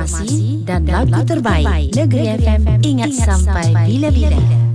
informasi dan lagu terbaik. Negeri FM, ingat sampai bila-bila.